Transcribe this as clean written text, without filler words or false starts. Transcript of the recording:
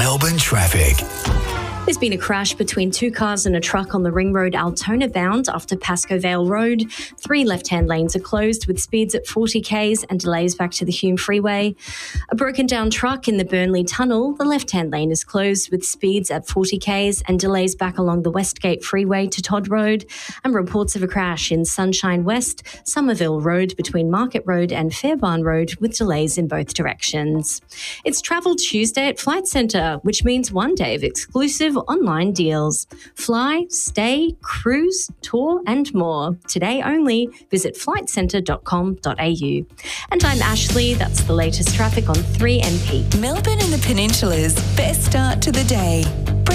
Melbourne traffic. There's been a crash between two cars and a truck on the Ring Road Altona bound after Pascoe Vale Road. 3 left-hand lanes are closed with speeds at 40 k's and delays back to the Hume Freeway. A broken down truck in the Burnley Tunnel. The left-hand lane is closed with speeds at 40 k's and delays back along the Westgate Freeway to Todd Road. And reports of a crash in Sunshine West, Somerville Road between Market Road and Fairbairn Road with delays in both directions. It's Travel Tuesday at Flight Centre, which means one day of exclusive online deals. Fly, stay, cruise, tour and more. Today only. Visit flightcentre.com.au. And I'm Ashley. That's the latest traffic on 3MP. Melbourne and the Peninsula's best start to the day.